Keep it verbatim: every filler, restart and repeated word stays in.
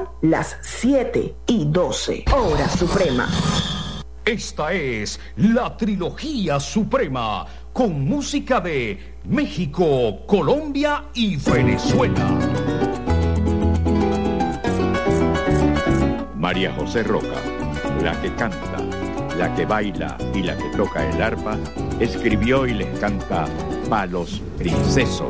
Son las siete y doce, hora suprema. Esta es la trilogía suprema, con música de México, Colombia y Venezuela. María José Roca, la que canta, la que baila y la que toca el arpa, escribió y les canta Palos Princesos.